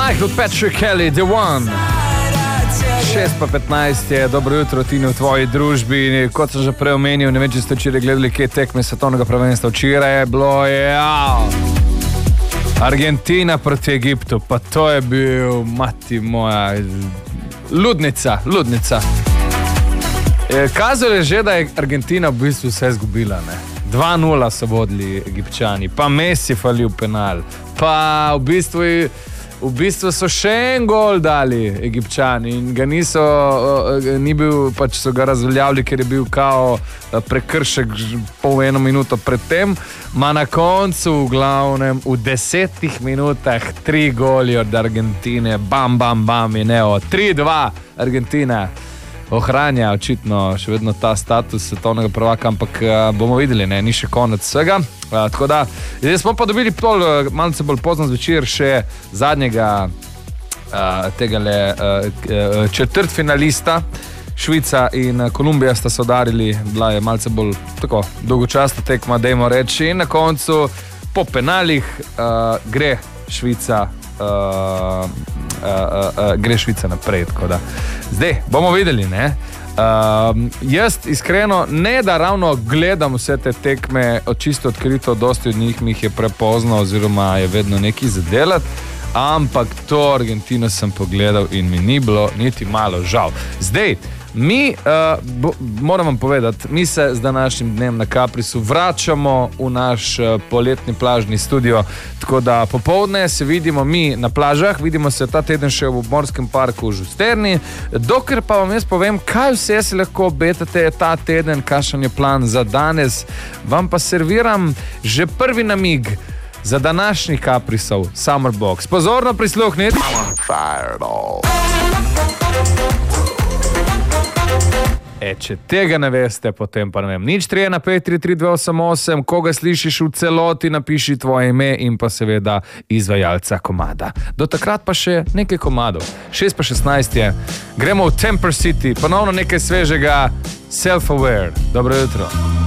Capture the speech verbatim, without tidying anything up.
Michael Patrick Kelly, The One. šest pa petnajst je, dobro jutro Tini v tvoji družbi. Kot sem že prej omenil, ne vem, če ste včeraj gledali, kje tekme svetovnega prvenstva. Včeraj je bilo, ja, Argentina proti Egiptu, pa to je bil, mati moja, ludnica, ludnica. Kazalo je že, da je Argentina v bistvu vse zgubila, ne. dva nula so vodili Egipčani, pa Messi falil penal, pa v bistvu, v bistvu so še en gol dali Egipčani in ga niso, ni bil, pač so ga razveljavili, ker je bil kao prekršek pol eno minuto predtem, ma na koncu v glavnem v desetih minutah tri goli od Argentine, bam, bam, bam in evo, tri dva Argentina. Ohranja očitno še vedno ta status svetovnega prvaka, ampak uh, bomo videli, ne, ni še konec vsega. Uh, tako da, zdaj smo pa dobili pol, uh, malce bolj pozno zvečer še zadnjega uh, tegale uh, četrtfinalista. Švica in Kolumbija sta se udarili, bila je malce bolj tako dolgočasna tekma, dajmo reči, in na koncu po penalih uh, gre Švica uh, Uh, uh, uh, gre Švica naprej, tako da zdaj bomo videli, ne. Uh, jaz iskreno ne da ravno gledam vse te tekme čisto odkrito, dosti od njih mi jih je prepozno oziroma je vedno nekaj zadelati, ampak to Argentino sem pogledal in mi ni bilo niti malo žal. Zdaj, mi, uh, bo, moram vam povedati, mi se z današnjim dnem na Caprisu vračamo v naš uh, poletni plažni studio, tako da popoldne se vidimo mi na plažah, vidimo se ta teden še v Obmorskem parku v Žusterni, dokler pa vam jaz povem, kaj vse se lahko obetate ta teden, kakšen je plan za danes, vam pa serviram že prvi namig za današnji Caprisov Summer Box. Pozorno prisluhnite. E, če tega ne veste, potem pa ne vem. Nič tri ena pet tri tri dve osem osem, koga slišiš v celoti, napiši tvoje ime in pa seveda izvajalca komada. Do takrat pa še nekaj komadov. šest pa šestnajst je. Gremo v Temper City, ponovno nekaj svežega, Self-Aware. Dobro jutro.